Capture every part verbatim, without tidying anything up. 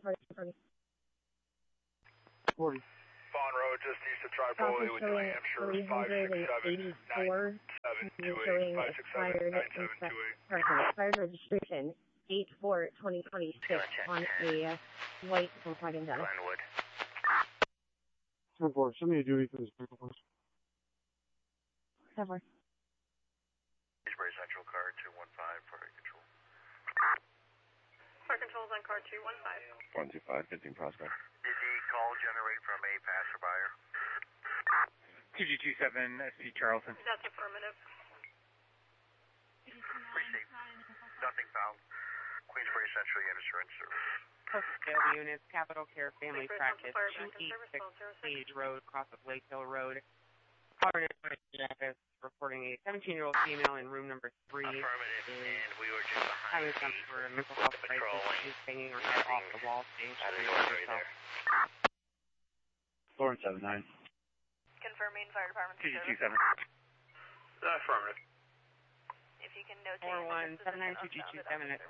forty. Fawn Road just east of Tripoli with New Hampshire, five six seven nine seven two eight, five six seven nine seven two eight. Expired registration, eight four twenty twenty-six on a white Volkswagen Jetta. Glenwood. ten four, send me a duty for this vehicle, please. ten four. Kingsbury Central, car two one five, fire control. Fire control's on car two one five. one two five, fifteen Prospect. Did the call generate from a passerby? two G two seven, S P Charleston. That's affirmative. Received. Nothing found. Queensbury Central units are in service. Postal units, Capital Care Family Practice, two eighty-six Sage Road, cross of Lake Hill Road. Power office reporting a seventeen-year-old female in room number three. Affirmative, and we were just behind having some sort of mental health crisis. She's banging her head off the wall, saying out of she's the hurt ordinary herself. there. Lawrence seven nine. Confirming fire department two G two service. seven. Affirmative. If you can notate. four one seven nine two G two seven and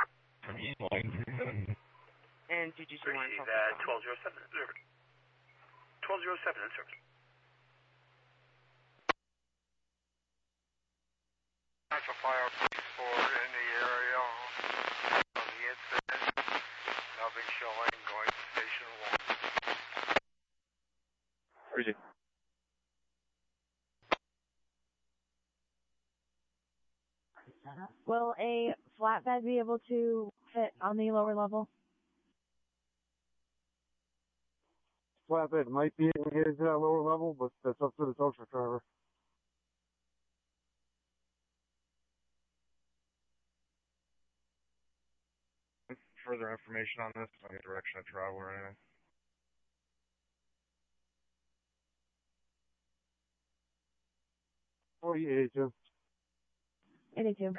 two G two one. Receive that twelve zero seven in service. twelve zero seven in service. Central Fire Police Force in the area of the incident. Nothing showing, going to station one. Appreciate it. Will a flatbed be able to fit on the lower level? Flatbed might be able to get into that lower level, but that's up to the tow truck driver. Further information on this, any direction of travel or anything? forty, eighty-two. eighty-two.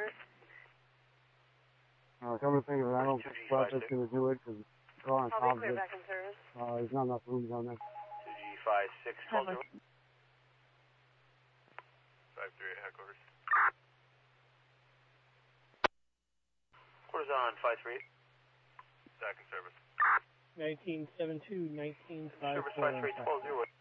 Uh, come to think of it, I don't think Flatbed's going to do it because it's all on top I'll of be clear it. back in service. Uh, there's not enough room down there. two G five six twelve zero. five three eight headquarters. Quarters on five three eight. Second service. nineteen seven two, nineteen five four. Service five three twelve zero.